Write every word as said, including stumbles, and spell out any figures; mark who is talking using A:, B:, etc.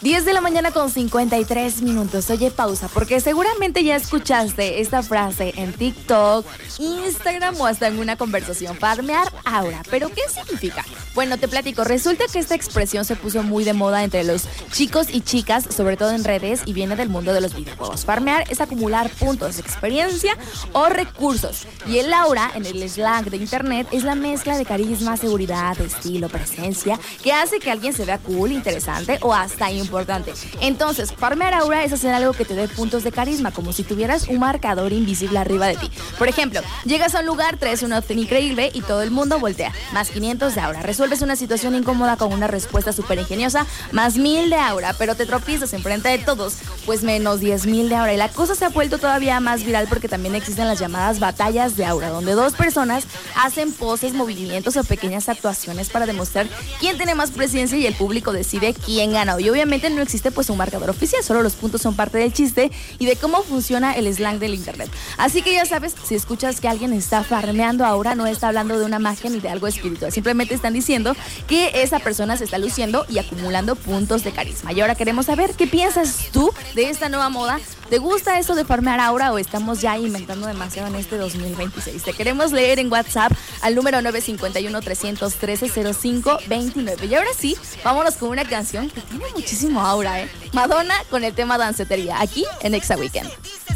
A: diez de la mañana con cincuenta y tres minutos. Oye, pausa, porque seguramente ya escuchaste esta frase en TikTok, Instagram o hasta en una conversación. Farmear aura. ¿Pero qué significa? Bueno, te platico. Resulta que esta expresión se puso muy de moda entre los chicos y chicas, sobre todo en redes, y viene del mundo de los videojuegos. Farmear es acumular puntos, experiencia o recursos. Y el aura, en el slang de internet, es la mezcla de carisma, seguridad, estilo, presencia, que hace que alguien se vea cool, interesante o hasta importante. Entonces, farmear aura es hacer algo que te dé puntos de carisma, como si tuvieras un marcador invisible arriba de ti. Por ejemplo, llegas a un lugar, traes un outfit increíble y todo el mundo voltea. Más quinientos de aura. Resuelves una situación incómoda con una respuesta súper ingeniosa, más mil de aura, pero te tropiezas enfrente de todos, pues menos diez mil de aura. Y la cosa se ha vuelto todavía más viral porque también existen las llamadas batallas de aura, donde dos personas hacen poses, movimientos o pequeñas actuaciones para demostrar quién tiene más presencia y el público decide quién gana. Y obviamente no existe pues un marcador oficial, solo los puntos son parte del chiste y de cómo funciona el slang del internet. Así que ya sabes, si escuchas que alguien está farmeando ahora, no está hablando de una magia ni de algo espiritual, simplemente están diciendo que esa persona se está luciendo y acumulando puntos de carisma. Y ahora queremos saber qué piensas tú de esta nueva moda. ¿Te gusta eso de farmear aura o estamos ya inventando demasiado en este dos mil veintiséis? Te queremos leer en WhatsApp al número nueve cinco uno, tres uno tres, cero cinco dos nueve. Y ahora sí, vámonos con una canción que tiene muchísimo aura, ¿eh? Madonna con el tema Dancetería, aquí en Exa Weekend.